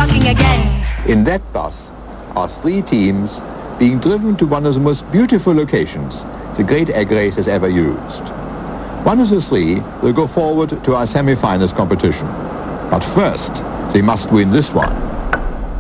talking again. In that bus are 3 teams being driven to one of the most beautiful locations the Great Egg Race has ever used. One of the 3 will go forward to our semi-finals competition. But first, they must win this one.